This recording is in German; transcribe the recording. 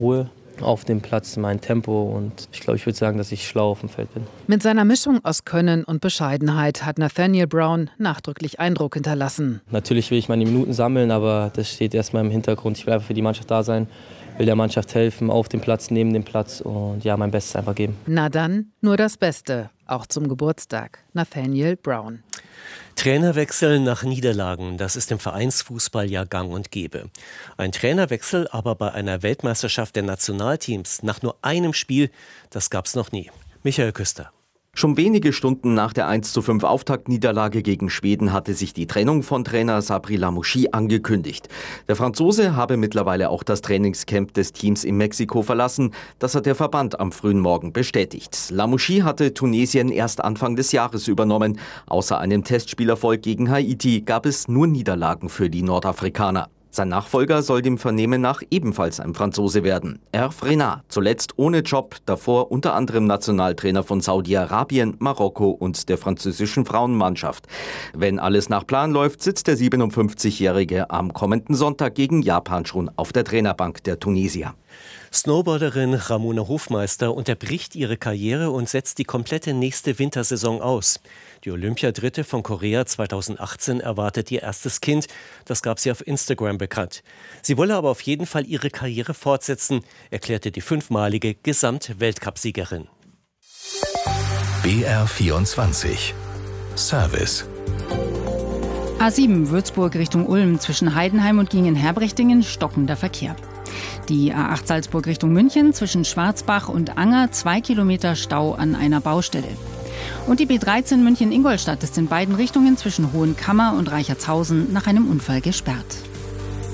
Ruhe auf dem Platz, mein Tempo, und ich glaube, ich würde sagen, dass ich schlau auf dem Feld bin. Mit seiner Mischung aus Können und Bescheidenheit hat Nathaniel Brown nachdrücklich Eindruck hinterlassen. Natürlich will ich meine Minuten sammeln, aber das steht erstmal im Hintergrund. Ich will einfach für die Mannschaft da sein, will der Mannschaft helfen, auf dem Platz, neben dem Platz und ja, mein Bestes einfach geben. Na dann, nur das Beste, auch zum Geburtstag. Nathaniel Brown. Trainerwechsel nach Niederlagen, das ist im Vereinsfußball ja gang und gäbe. Ein Trainerwechsel aber bei einer Weltmeisterschaft der Nationalteams nach nur einem Spiel, das gab's noch nie. Michael Küster. Schon wenige Stunden nach der 1:5 Auftaktniederlage gegen Schweden hatte sich die Trennung von Trainer Sabri Lamouchi angekündigt. Der Franzose habe mittlerweile auch das Trainingscamp des Teams in Mexiko verlassen. Das hat der Verband am frühen Morgen bestätigt. Lamouchi hatte Tunesien erst Anfang des Jahres übernommen. Außer einem Testspielerfolg gegen Haiti gab es nur Niederlagen für die Nordafrikaner. Sein Nachfolger soll dem Vernehmen nach ebenfalls ein Franzose werden. Hervé Renard, zuletzt ohne Job, davor unter anderem Nationaltrainer von Saudi-Arabien, Marokko und der französischen Frauenmannschaft. Wenn alles nach Plan läuft, sitzt der 57-Jährige am kommenden Sonntag gegen Japan schon auf der Trainerbank der Tunesier. Snowboarderin Ramona Hofmeister unterbricht ihre Karriere und setzt die komplette nächste Wintersaison aus. Die Olympiadritte von Korea 2018 erwartet ihr erstes Kind. Das gab sie auf Instagram bekannt. Sie wolle aber auf jeden Fall ihre Karriere fortsetzen, erklärte die 5-malige Gesamtweltcupsiegerin. BR24 Service. A7 Würzburg Richtung Ulm zwischen Heidenheim und Gingen-Herbrechtingen stockender Verkehr. Die A8 Salzburg Richtung München zwischen Schwarzbach und Anger 2 Kilometer Stau an einer Baustelle. Und die B13 München-Ingolstadt ist in beiden Richtungen zwischen Hohenkammer und Reichertshausen nach einem Unfall gesperrt.